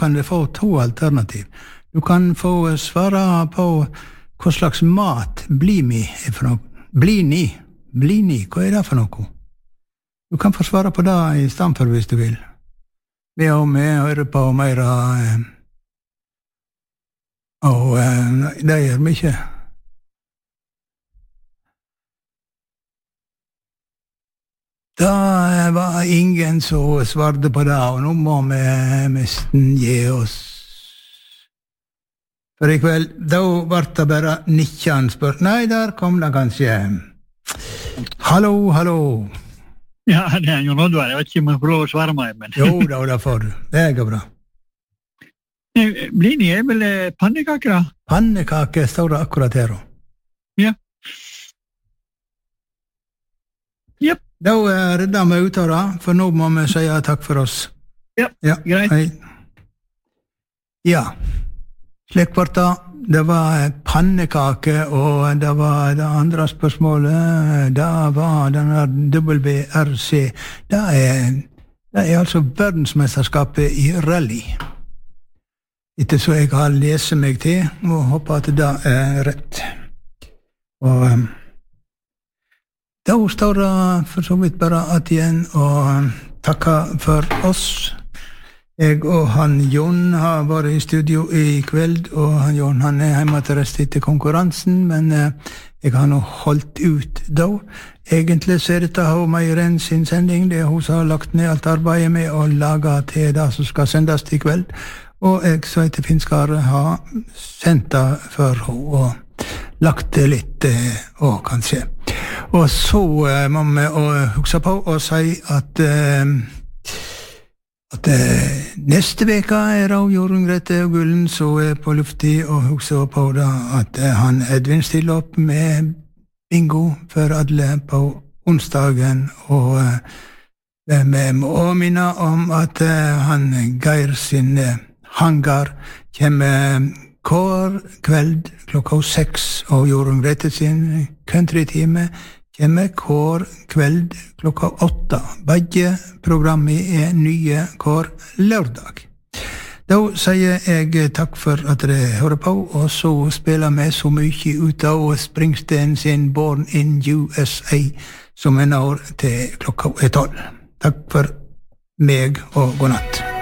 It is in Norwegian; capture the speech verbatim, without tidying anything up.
kan du få to alternativ. Du kan få svara på hva slags mat blini er for noe. Blini, blini, hva er det for noe? Du kan få svara på det i stedet for hvis du vil. Vi og vi hører på mer eh, og eh, det gjør mye. Da var ingen som svarte på det, og nå må vi nesten gi oss. For i kveld, da ble det bare nittjen spør. Nei, der kom det kanskje. Hallo, hallo. Ja, det er jo Oddvar. Jeg vet ikke om jeg får lov å svare meg, men... Jo, da, da får du. Det går bra. Blini er vel pannekaker, da? Pannekaker står det akkurat her. Ja. Jep. Da redder vi ut av det, for nå må vi si takk for oss. Ja, ja greit. Hei. Ja, slik var det. Det var pannekake, og det var det andre spørsmålet, det var denne W R C. Det er, det er altså verdensmesterskapet i rally. Etter så jeg har lest meg til, og håper at det er rett. Og da står det for så vidt bare at igjen, og takka for oss. Jeg og han Jon har vært i studio i kveld, og han Jon han er hjemme til rest etter konkurransen, men eh, jeg har nå holdt ut da. Egentlig så er dette hun Meiren sin sending, det er hun som har lagt ned alt arbeidet med å lage til det som skal sendes i kveld, og jeg så etter Finskar har sendt det for henne, og lagt det litt, eh, og kanskje. Og så eh, må vi huske på å si at eh, at eh, neste veka er det Jorunn Grete og Gullen så er på luftig, og husk på da at eh, han Edvin stiller opp med bingo for alle på onsdagen, og eh, vi må minne om at eh, han Geir sin eh, hangar kommer hver kveld klokka seks, og Jorunn Grete sin countrytime kommer hver kveld klokka åtta. Begge programmet er nye hver lørdag. Da sier jeg takk for at dere hører på, og så spiller vi så mye ut av Springsteen sin Born in U S A som en år til klokka er tolv. Takk for meg, og god natt.